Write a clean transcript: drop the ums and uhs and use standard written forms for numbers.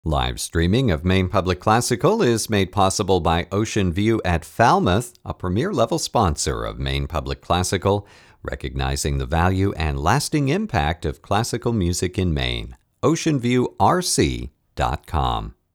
Live streaming of Maine Public Classical is made possible by Ocean View at Falmouth, a premier-level sponsor of Maine Public Classical, recognizing the value and lasting impact of classical music in Maine. OceanViewRC.com